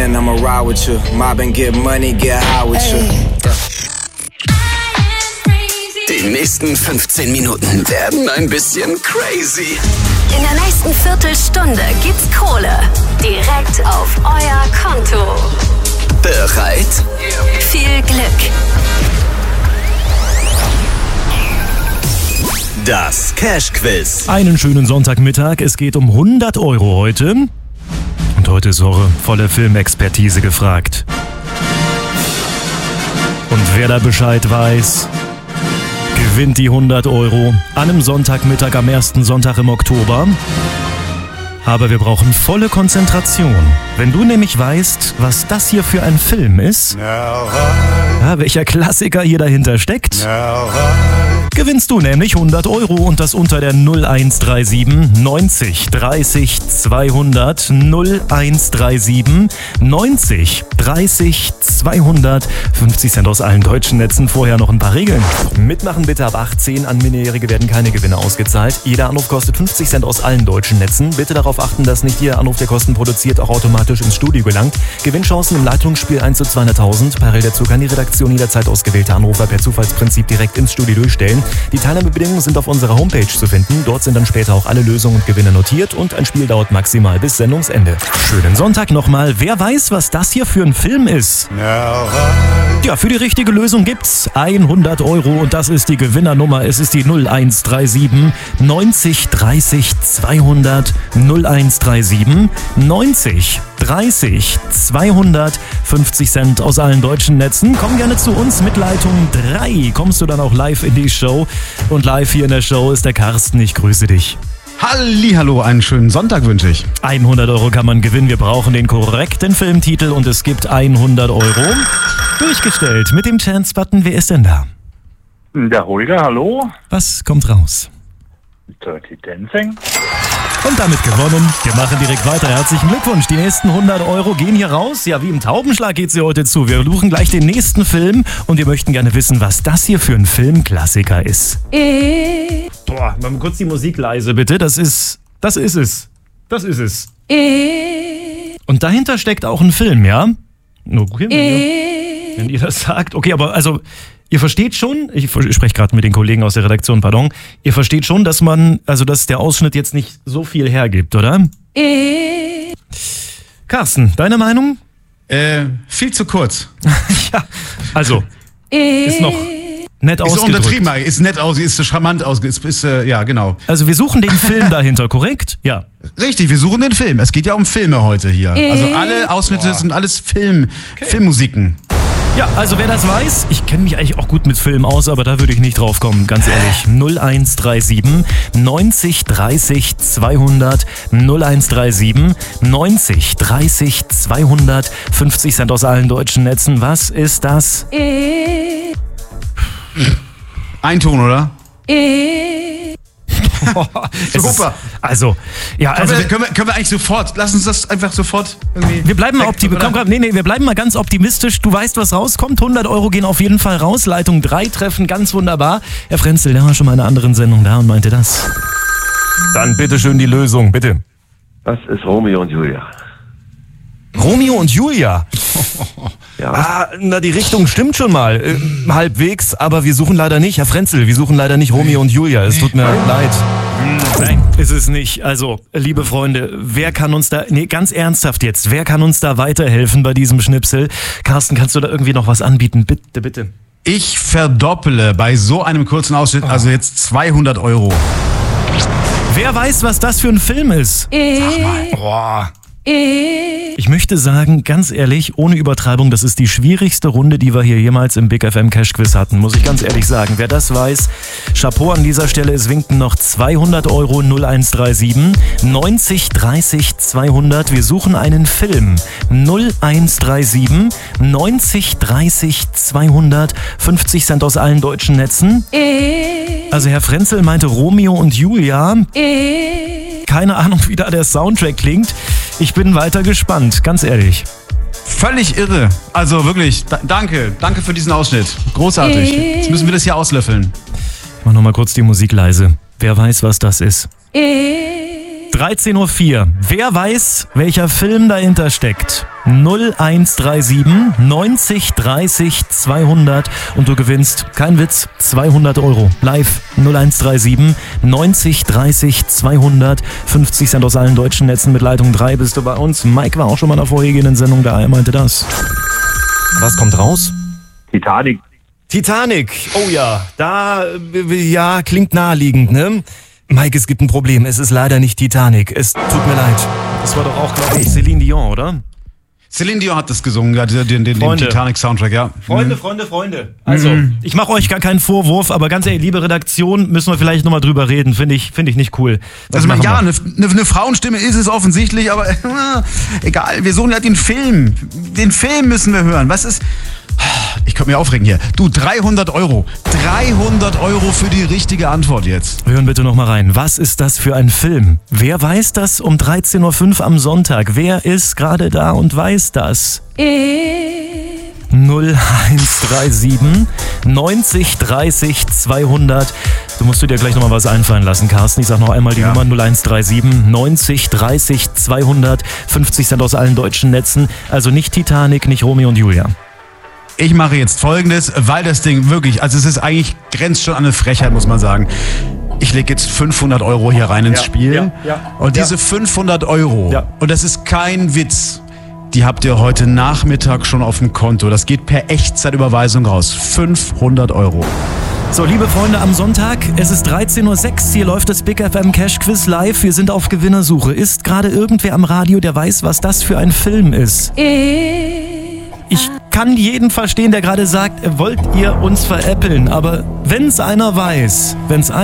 in, I'ma ride with you. Mob and get money, get high with you. Die nächsten 15 Minuten werden ein bisschen crazy. In der nächsten Viertelstunde gibt's Kohle. Direkt auf euer Konto. Bereit? Viel Glück. Das Cash-Quiz. Einen schönen Sonntagmittag. Es geht um 100 Euro heute. Und heute ist eure volle Filmexpertise gefragt. Und wer da Bescheid weiß, gewinnt die 100 Euro an einem Sonntagmittag am ersten Sonntag im Oktober. Aber wir brauchen volle Konzentration. Wenn du nämlich weißt, was das hier für ein Film ist, welcher Klassiker hier dahinter steckt, gewinnst du nämlich 100 Euro und das unter der 0137 90 30 200 0137 90 30 200 50 Cent aus allen deutschen Netzen. Vorher noch ein paar Regeln. Mitmachen bitte ab 18. An Minderjährige werden keine Gewinne ausgezahlt. Jeder Anruf kostet 50 Cent aus allen deutschen Netzen. Bitte darauf achten, dass nicht jeder Anruf, der Kosten produziert, auch automatisch ins Studio gelangt. Gewinnchancen im Leitungsspiel 1 zu 200.000. Parallel dazu kann die Redaktion jederzeit ausgewählte Anrufer per Zufallsprinzip direkt ins Studio durchstellen. Die Teilnahmebedingungen sind auf unserer Homepage zu finden. Dort sind dann später auch alle Lösungen und Gewinne notiert und ein Spiel dauert maximal bis Sendungsende. Schönen Sonntag nochmal. Wer weiß, was das hier für ein Film ist? Ja, für die richtige Lösung gibt's 100 Euro und das ist die Gewinnernummer. Es ist die 0137 90 30 200 0137 90 30 200 50 Cent aus allen deutschen Netzen. Komm gerne zu uns mit Leitung 3. Kommst du dann auch live in die Show. Und live hier in der Show ist der Carsten. Ich grüße dich. Hallihallo, einen schönen Sonntag wünsche ich. 100 Euro kann man gewinnen. Wir brauchen den korrekten Filmtitel und es gibt 100 Euro. Durchgestellt mit dem Chance-Button. Wer ist denn da? Der Holger, hallo. Was kommt raus? Dirty Dancing. Und damit gewonnen. Wir machen direkt weiter. Herzlichen Glückwunsch. Die nächsten 100 Euro gehen hier raus. Ja, wie im Taubenschlag geht sie heute zu. Wir suchen gleich den nächsten Film und wir möchten gerne wissen, was das hier für ein Filmklassiker ist. Boah, mal kurz die Musik leise, bitte. Das ist es. Und dahinter steckt auch ein Film, ja? Okay, wenn ihr das sagt. Okay, aber also, ihr versteht schon, ich spreche gerade mit den Kollegen aus der Redaktion, pardon. Ihr versteht schon, dass dass der Ausschnitt jetzt nicht so viel hergibt, oder? Carsten, deine Meinung? Viel zu kurz. Ja, also, ist noch nett ausgedrückt. Ist untertrieben, ist nett aus, ist so charmant aus, ja, genau. Also wir suchen den Film dahinter, korrekt? Ja. Richtig, wir suchen den Film. Es geht ja um Filme heute hier. Also alle Ausschnitte sind alles Filmmusiken. Ja, also wer das weiß, ich kenne mich eigentlich auch gut mit Filmen aus, aber da würde ich nicht drauf kommen, ganz ehrlich. 0137 90 30 200 0137 90 30 200 50 Cent aus allen deutschen Netzen. Was ist das? Ein Ton, oder? Super. Also, ja, also können wir eigentlich sofort, lass uns das einfach sofort irgendwie. Wir bleiben mal wir bleiben mal ganz optimistisch. Du weißt, was rauskommt. 100 Euro gehen auf jeden Fall raus. Leitung 3 treffen, ganz wunderbar. Herr Frenzel, der war schon mal in einer anderen Sendung da und meinte das. Dann bitteschön die Lösung, bitte. Das ist Romeo und Julia. Romeo und Julia? Ja. Die Richtung stimmt schon mal. Halbwegs, aber wir suchen leider nicht, Herr Frenzel, wir suchen leider nicht Romeo und Julia. Es tut mir leid. Nein, ist es nicht. Also, liebe Freunde, wer kann uns da, ganz ernsthaft jetzt, wer kann uns da weiterhelfen bei diesem Schnipsel? Carsten, kannst du da irgendwie noch was anbieten? Bitte, bitte. Ich verdopple bei so einem kurzen Ausschnitt, also jetzt 200 Euro. Wer weiß, was das für ein Film ist? Sag mal. Boah. Ich möchte sagen, ganz ehrlich, ohne Übertreibung, das ist die schwierigste Runde, die wir hier jemals im Big FM Cash Quiz hatten, muss ich ganz ehrlich sagen. Wer das weiß, Chapeau an dieser Stelle, es winken noch 200 Euro 0137 90 30 200. Wir suchen einen Film. 0137 90 30 200. 50 Cent aus allen deutschen Netzen. Also Herr Frenzel meinte Romeo und Julia. Keine Ahnung, wie da der Soundtrack klingt. Ich bin weiter gespannt, ganz ehrlich. Völlig irre. Also wirklich, danke für diesen Ausschnitt. Großartig. Jetzt müssen wir das hier auslöffeln. Ich mach nochmal kurz die Musik leise. Wer weiß, was das ist? 13.04 Uhr. Wer weiß, welcher Film dahinter steckt? 0137 90 30 200 und du gewinnst, kein Witz, 200 Euro. Live 0137 90 30 200. 50 Cent aus allen deutschen Netzen mit Leitung 3 bist du bei uns. Mike war auch schon mal in der vorhergehenden Sendung da, er meinte das. Was kommt raus? Titanic. Titanic, oh ja, ja, klingt naheliegend, ne? Mike, es gibt ein Problem, es ist leider nicht Titanic, es tut mir leid. Das war doch auch, glaube ich, Celine Dion, oder? Celine Dion hat das gesungen, ja, den Titanic-Soundtrack, ja. Freunde. Also, ich mache euch gar keinen Vorwurf, aber ganz ehrlich, liebe Redaktion, müssen wir vielleicht nochmal drüber reden, finde ich nicht cool. Also, ja, eine Frauenstimme ist es offensichtlich, aber egal, wir suchen halt den Film. Den Film müssen wir hören. Was ist... Ich könnte mich aufregen hier. Du, 300 Euro. 300 Euro für die richtige Antwort jetzt. Hören bitte noch mal rein. Was ist das für ein Film? Wer weiß das um 13.05 Uhr am Sonntag? Wer ist gerade da und weiß das? 0137 90 30 200. Du musst dir gleich noch mal was einfallen lassen, Carsten. Ich sag noch einmal die Nummer 0137 90 30 200. 50 Cent aus allen deutschen Netzen. Also nicht Titanic, nicht Romeo und Julia. Ich mache jetzt Folgendes, weil das Ding wirklich, also es ist eigentlich, grenzt schon an eine Frechheit, muss man sagen. Ich lege jetzt 500 Euro hier rein ins Spiel. Und diese 500 Euro, und das ist kein Witz, die habt ihr heute Nachmittag schon auf dem Konto. Das geht per Echtzeitüberweisung raus. 500 Euro. So, liebe Freunde, am Sonntag, es ist 13.06 Uhr, hier läuft das Big FM Cash Quiz live. Wir sind auf Gewinnersuche. Ist gerade irgendwer am Radio, der weiß, was das für ein Film ist? Ich kann jeden verstehen, der gerade sagt, wollt ihr uns veräppeln? Aber wenn's einer weiß,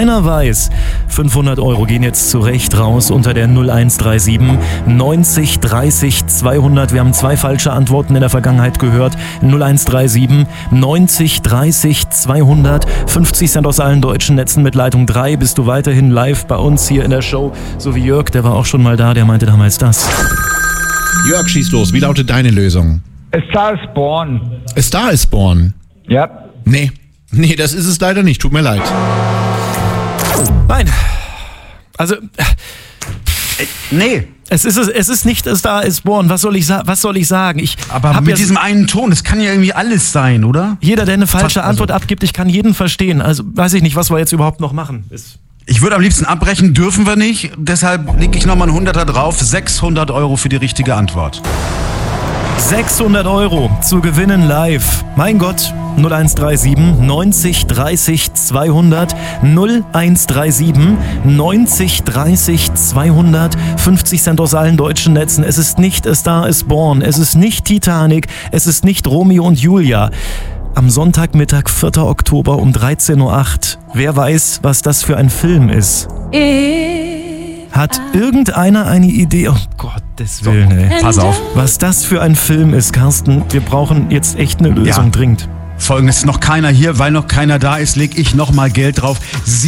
500 Euro gehen jetzt zurecht raus unter der 0137 90 30 200. Wir haben 2 falsche Antworten in der Vergangenheit gehört. 0137 90 30 200. 50 Cent aus allen deutschen Netzen mit Leitung 3. Bist du weiterhin live bei uns hier in der Show? So wie Jörg, der war auch schon mal da, der meinte damals das. Jörg, schieß los. Wie lautet deine Lösung? A Star is Born. A Star is Born? Ja. Nee, das ist es leider nicht. Tut mir leid. Nein. Also... Nee. Es ist nicht A Star is Born. Was soll ich sagen? Aber mit diesem einen Ton, das kann ja irgendwie alles sein, oder? Jeder, der eine falsche Antwort abgibt, ich kann jeden verstehen. Also weiß ich nicht, was wir jetzt überhaupt noch machen. Ich würde am liebsten abbrechen, dürfen wir nicht. Deshalb lege ich nochmal einen 100er drauf. 600 Euro für die richtige Antwort. 600 Euro zu gewinnen live. Mein Gott, 0137 90 30 200. 0137 90 30 200. 50 Cent aus allen deutschen Netzen. Es ist nicht A Star is Born. Es ist nicht Titanic. Es ist nicht Romeo und Julia. Am Sonntagmittag, 4. Oktober um 13.08 Uhr. Wer weiß, was das für ein Film ist? Hat irgendeiner eine Idee? Oh Gottes Willen, ey. Pass auf. Was das für ein Film ist, Carsten, wir brauchen jetzt echt eine Lösung dringend. Folgendes, noch keiner hier, weil noch keiner da ist, leg ich nochmal Geld drauf.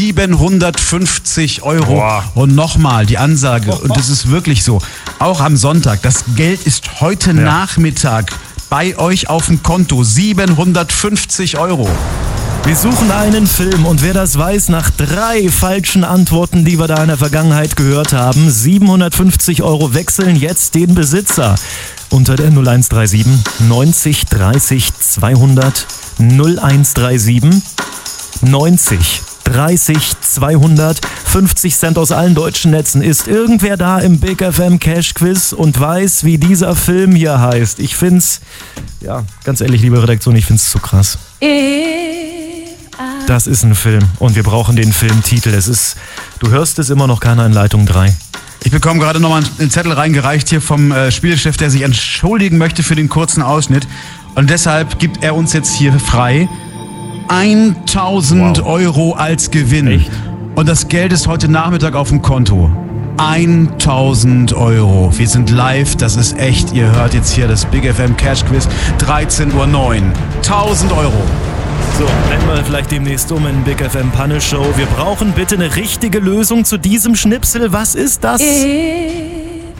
750 Euro. Boah. Und nochmal die Ansage, und das ist wirklich so, auch am Sonntag, das Geld ist heute Nachmittag bei euch auf dem Konto. 750 Euro. Wir suchen einen Film und wer das weiß, nach 3 falschen Antworten, die wir da in der Vergangenheit gehört haben, 750 Euro wechseln jetzt den Besitzer. Unter der 0137 90 30 200 0137 90 30 200. 50 Cent aus allen deutschen Netzen. Ist irgendwer da im Big FM Cash Quiz und weiß, wie dieser Film hier heißt? Ich find's, ja, ganz ehrlich, liebe Redaktion, ich find's zu krass. Das ist ein Film und wir brauchen den Filmtitel. Du hörst es immer noch, keiner in Leitung 3. Ich bekomme gerade nochmal einen Zettel reingereicht hier vom Spielchef, der sich entschuldigen möchte für den kurzen Ausschnitt. Und deshalb gibt er uns jetzt hier frei 1000 Euro als Gewinn. Echt? Und das Geld ist heute Nachmittag auf dem Konto. 1000 Euro. Wir sind live, das ist echt. Ihr hört jetzt hier das Big FM Cash Quiz, 13.09 Uhr. 1000 Euro. So, nennen wir vielleicht demnächst um in Big FM Panne Show. Wir brauchen bitte eine richtige Lösung zu diesem Schnipsel. Was ist das?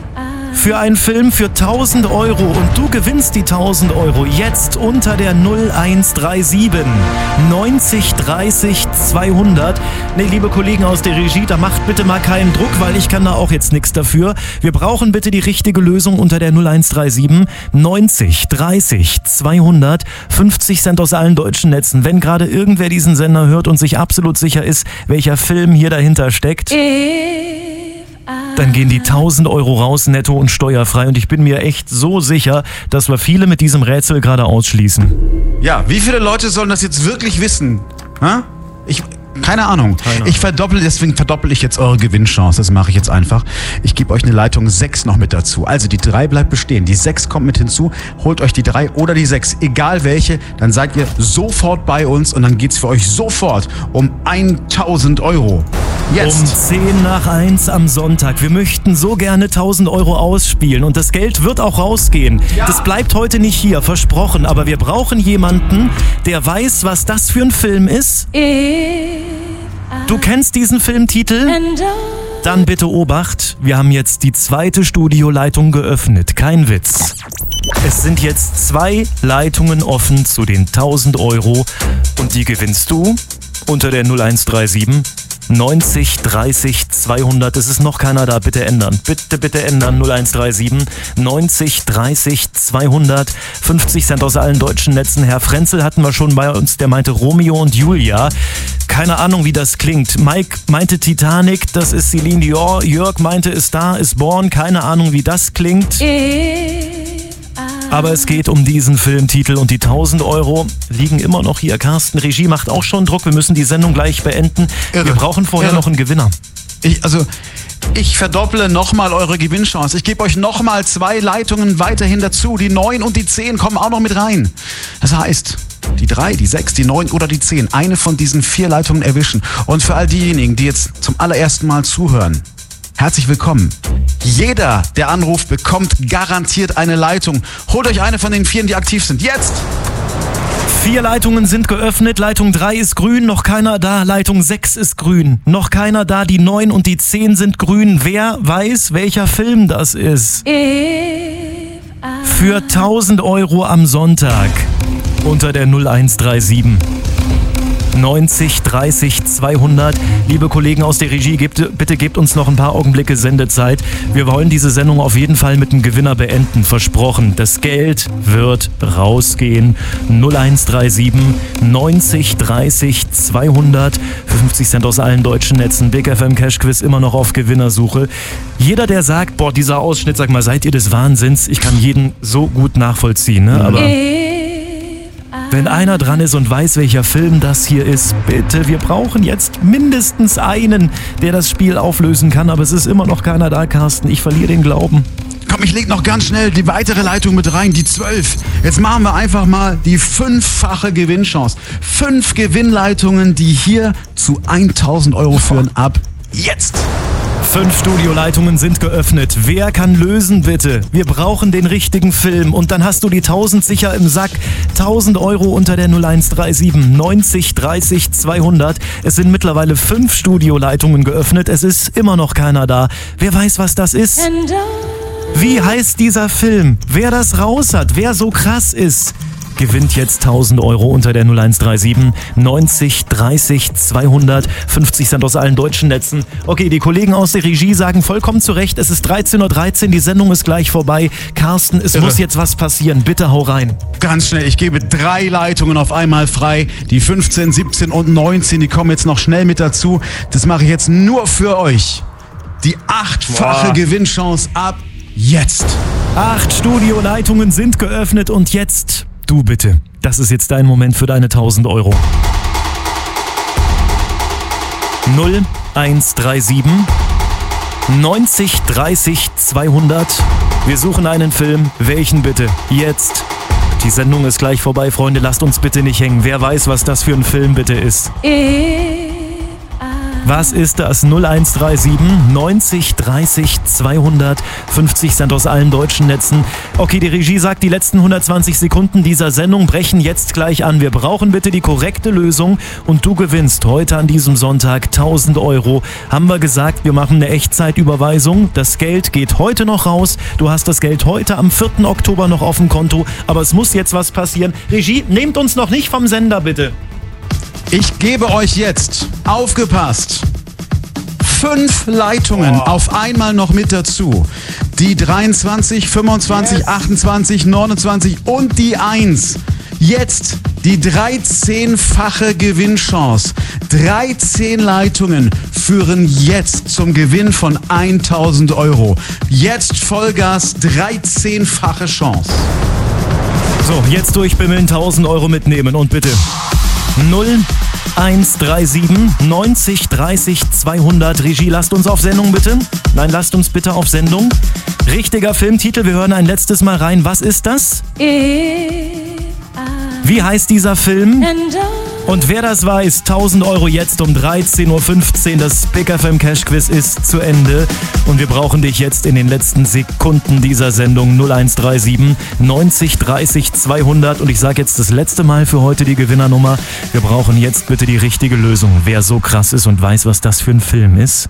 für einen Film für 1.000 Euro und du gewinnst die 1.000 Euro jetzt unter der 0137 90 30 200. Ne, liebe Kollegen aus der Regie, da macht bitte mal keinen Druck, weil ich kann da auch jetzt nichts dafür. Wir brauchen bitte die richtige Lösung unter der 0137 90 30 200. 50 Cent aus allen deutschen Netzen. Wenn gerade irgendwer diesen Sender hört und sich absolut sicher ist, welcher Film hier dahinter steckt, dann gehen die 1.000 Euro raus, netto und steuerfrei. Und ich bin mir echt so sicher, dass wir viele mit diesem Rätsel gerade ausschließen. Ja, wie viele Leute sollen das jetzt wirklich wissen? Ha? Keine Ahnung. Deswegen verdoppel ich jetzt eure Gewinnchance. Das mache ich jetzt einfach. Ich gebe euch eine Leitung 6 noch mit dazu. Also die 3 bleibt bestehen. Die 6 kommt mit hinzu. Holt euch die 3 oder die 6, egal welche. Dann seid ihr sofort bei uns und dann geht's für euch sofort um 1.000 Euro. Jetzt. Um 10 nach 1 am Sonntag. Wir möchten so gerne 1.000 Euro ausspielen und das Geld wird auch rausgehen. Ja. Das bleibt heute nicht hier, versprochen. Aber wir brauchen jemanden, der weiß, was das für ein Film ist. Du kennst diesen Filmtitel? Dann bitte Obacht, wir haben jetzt die 2. Studioleitung geöffnet. Kein Witz. Es sind jetzt 2 Leitungen offen zu den 1.000 Euro und die gewinnst du unter der 0137 90 30 200. Es ist noch keiner da. Bitte ändern. Bitte ändern. 0137 90 30 200. 50 Cent aus allen deutschen Netzen. Herr Frenzel hatten wir schon bei uns. Der meinte Romeo und Julia. Keine Ahnung, wie das klingt. Mike meinte Titanic. Das ist Celine Dion. Jörg meinte A Star is Born. Keine Ahnung, wie das klingt. Aber es geht um diesen Filmtitel und die 1.000 Euro liegen immer noch hier. Carsten, Regie macht auch schon Druck. Wir müssen die Sendung gleich beenden. Irre. Wir brauchen vorher noch einen Gewinner. Ich verdopple nochmal eure Gewinnchance. Ich gebe euch nochmal 2 Leitungen weiterhin dazu. Die 9 und die 10 kommen auch noch mit rein. Das heißt, die 3, die 6, die 9 oder die 10, eine von diesen 4 Leitungen erwischen. Und für all diejenigen, die jetzt zum allerersten Mal zuhören, herzlich willkommen. Jeder, der anruft, bekommt garantiert eine Leitung. Holt euch eine von den 4, die aktiv sind. Jetzt! 4 Leitungen sind geöffnet. Leitung 3 ist grün, noch keiner da. Leitung 6 ist grün, noch keiner da. Die 9 und die 10 sind grün. Wer weiß, welcher Film das ist? Für 1.000 Euro am Sonntag unter der 0137 90 30 200. Liebe Kollegen aus der Regie, bitte gebt uns noch ein paar Augenblicke Sendezeit. Wir wollen diese Sendung auf jeden Fall mit einem Gewinner beenden. Versprochen. Das Geld wird rausgehen. 0137 90 30 200. Für 50 Cent aus allen deutschen Netzen. Big FM Cash Quiz immer noch auf Gewinnersuche. Jeder, der sagt, boah, dieser Ausschnitt, sag mal, seid ihr des Wahnsinns? Ich kann jeden so gut nachvollziehen, ne? Aber wenn einer dran ist und weiß, welcher Film das hier ist, bitte, wir brauchen jetzt mindestens einen, der das Spiel auflösen kann, aber es ist immer noch keiner da, Carsten. Ich verliere den Glauben. Komm, ich leg noch ganz schnell die weitere Leitung mit rein, die 12. Jetzt machen wir einfach mal die 5-fache Gewinnchance. 5 Gewinnleitungen, die hier zu 1.000 Euro führen, ab jetzt. 5 Studioleitungen sind geöffnet. Wer kann lösen, bitte? Wir brauchen den richtigen Film. Und dann hast du die 1.000 sicher im Sack. 1.000 Euro unter der 0137 90 30 200. Es sind mittlerweile 5 Studioleitungen geöffnet. Es ist immer noch keiner da. Wer weiß, was das ist? Wie heißt dieser Film? Wer das raus hat, wer so krass ist, gewinnt jetzt 1.000 Euro unter der 0137 90 30 200. 50 Cent aus allen deutschen Netzen. Okay, die Kollegen aus der Regie sagen vollkommen zu Recht, es ist 13.13 Uhr, die Sendung ist gleich vorbei. Carsten, es muss jetzt was passieren. Bitte hau rein. Ganz schnell, ich gebe 3 Leitungen auf einmal frei. Die 15, 17 und 19, die kommen jetzt noch schnell mit dazu. Das mache ich jetzt nur für euch. Die 8-fache Gewinnchance ab jetzt. 8 Studioleitungen sind geöffnet und jetzt du bitte. Das ist jetzt dein Moment für deine 1.000 Euro. 0137 90 30 200. Wir suchen einen Film. Welchen bitte? Jetzt. Die Sendung ist gleich vorbei, Freunde. Lasst uns bitte nicht hängen. Wer weiß, was das für ein Film bitte ist? Was ist das? 0137 90 30 200, 50 Cent aus allen deutschen Netzen. Okay, die Regie sagt, die letzten 120 Sekunden dieser Sendung brechen jetzt gleich an. Wir brauchen bitte die korrekte Lösung und du gewinnst heute an diesem Sonntag 1000 Euro. Haben wir gesagt, wir machen eine Echtzeitüberweisung. Das Geld geht heute noch raus. Du hast das Geld heute am 4. Oktober noch auf dem Konto, aber es muss jetzt was passieren. Regie, nehmt uns noch nicht vom Sender, bitte. Ich gebe euch jetzt, aufgepasst, 5 Leitungen auf einmal noch mit dazu. Die 23, 25, 28, 29 und die 1. Jetzt die 13-fache Gewinnchance. 13 Leitungen führen jetzt zum Gewinn von 1000 Euro. Jetzt Vollgas, 13-fache Chance. So, jetzt durchbimmeln, 1000 Euro mitnehmen und bitte 0137 90 30 200. Regie, lasst uns auf Sendung bitte. Nein, lasst uns bitte auf Sendung. Richtiger Filmtitel, wir hören ein letztes Mal rein. Was ist das? Wie heißt dieser Film? Und wer das weiß, 1000 Euro jetzt um 13.15 Uhr. Das Big FM Cash Quiz ist zu Ende. Und wir brauchen dich jetzt in den letzten Sekunden dieser Sendung. 0137 90 30 200. Und ich sage jetzt das letzte Mal für heute die Gewinnernummer. Wir brauchen jetzt bitte die richtige Lösung. Wer so krass ist und weiß, was das für ein Film ist,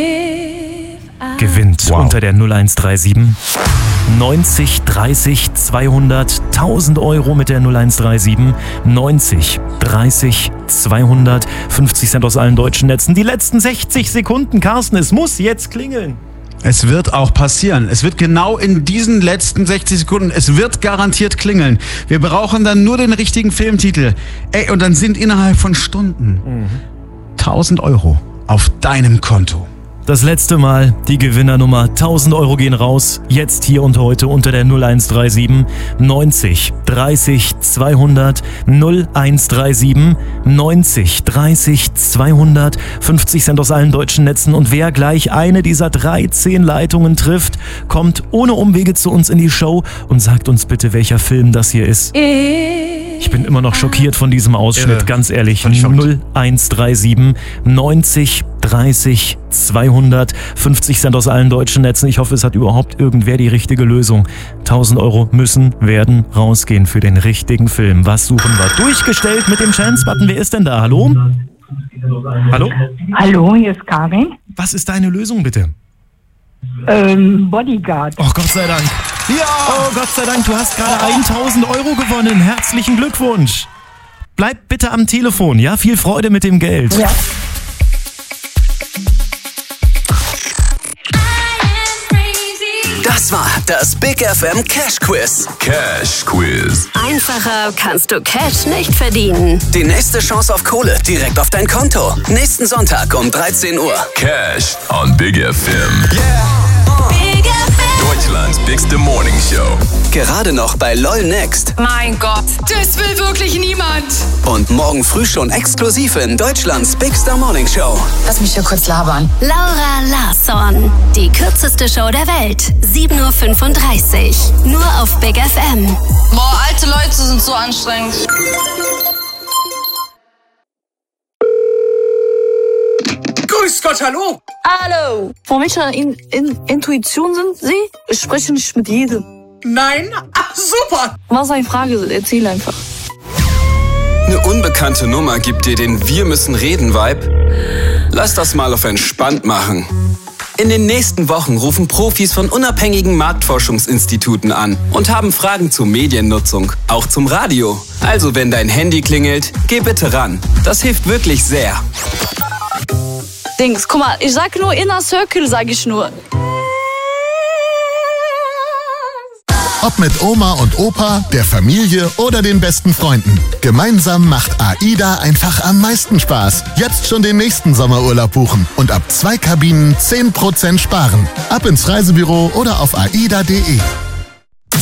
gewinnt unter der 0137 90 30 200, 1000 Euro mit der 0137 90 30 200, 50 Cent aus allen deutschen Netzen. Die letzten 60 Sekunden, Carsten, es muss jetzt klingeln. Es wird auch passieren. Es wird genau in diesen letzten 60 Sekunden, es wird garantiert klingeln. Wir brauchen dann nur den richtigen Filmtitel. Ey, und dann sind innerhalb von Stunden 1000 Euro auf deinem Konto. Das letzte Mal die Gewinnernummer. 1000 Euro gehen raus. Jetzt, hier und heute unter der 0137 90 30 200. 0137 90 30 200. 50 Cent aus allen deutschen Netzen. Und wer gleich eine dieser 13 Leitungen trifft, kommt ohne Umwege zu uns in die Show und sagt uns bitte, welcher Film das hier ist. Ich bin immer noch schockiert von diesem Ausschnitt, ganz ehrlich. 0137 90 30 200, 50 Cent aus allen deutschen Netzen. Ich hoffe, es hat überhaupt irgendwer die richtige Lösung. 1000 Euro werden rausgehen für den richtigen Film. Was suchen wir? Durchgestellt mit dem Chance-Button. Wer ist denn da? Hallo? Hallo? Hallo, hier ist Karin. Was ist deine Lösung, bitte? Bodyguard. Oh, Gott sei Dank. Ja! Oh, Gott sei Dank, du hast gerade 1000 Euro gewonnen. Herzlichen Glückwunsch. Bleib bitte am Telefon, ja? Viel Freude mit dem Geld. Ja. Das war das Big FM Cash Quiz. Cash Quiz. Einfacher kannst du Cash nicht verdienen. Die nächste Chance auf Kohle direkt auf dein Konto. Nächsten Sonntag um 13 Uhr. Cash on Big FM. Big FM. Deutschlands bigste Morning Show. Gerade noch bei LOL Next. Mein Gott, das will wirklich niemand. Und morgen früh schon exklusiv in Deutschlands bigster Morning Show. Lass mich hier kurz labern. Laura Larsson. Die kürzeste Show der Welt. 7.35 Uhr. Nur auf Big FM. Boah, alte Leute sind so anstrengend. Grüß Gott, hallo. Hallo. Von welcher Intuition sind Sie? Ich spreche nicht mit jedem. Nein? Ach, super. Was ist eine Frage? Erzähl einfach. Eine unbekannte Nummer gibt dir den Wir-müssen-reden-Vibe? Lass das mal auf entspannt machen. In den nächsten Wochen rufen Profis von unabhängigen Marktforschungsinstituten an und haben Fragen zur Mediennutzung, auch zum Radio. Also wenn dein Handy klingelt, geh bitte ran. Das hilft wirklich sehr. Dings, guck mal, ich sag nur Inner Circle, sag ich nur. Ob mit Oma und Opa, der Familie oder den besten Freunden. Gemeinsam macht AIDA einfach am meisten Spaß. Jetzt schon den nächsten Sommerurlaub buchen und ab 2 Kabinen 10% sparen. Ab ins Reisebüro oder auf aida.de.